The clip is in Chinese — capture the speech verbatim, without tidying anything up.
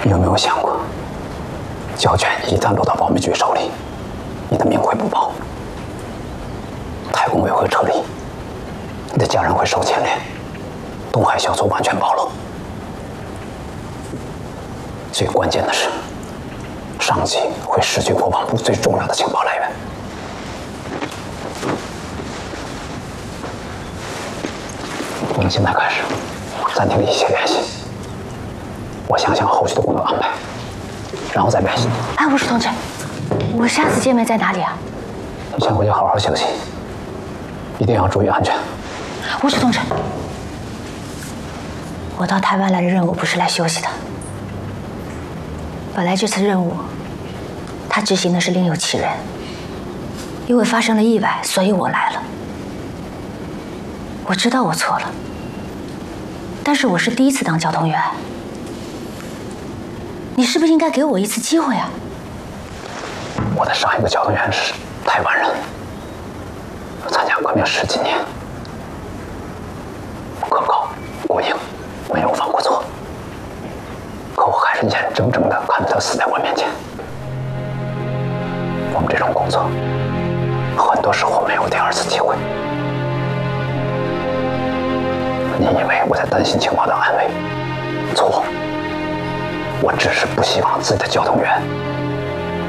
你有没有想过，交权一旦落到保密局手里，你的命会不保，太公委会撤离，你的家人会受牵连，东海小组完全暴露。最关键的是，上级会失去国防部最重要的情报来源。我们现在开始暂停一切联系，我想想后续的工作安排，然后再联系。 哎，吴氏同志，我下次见面在哪里啊？ 你先回去好好休息，一定要注意安全。 吴氏同志，我到台湾来的任务不是来休息的。本来这次任务，他执行的是另有其人，因为发生了意外，所以我来了。我知道我错了，但是我是第一次当交通员，你是不是应该给我一次机会啊？ 我的上一个交通员是台湾人，参加革命十几年，可靠过硬，没有犯过错。可我还是眼睁睁地看着他死在我面前。我们这种工作，很多时候没有第二次机会。你以为我在担心情报的安危？错，我只是不希望自己的交通员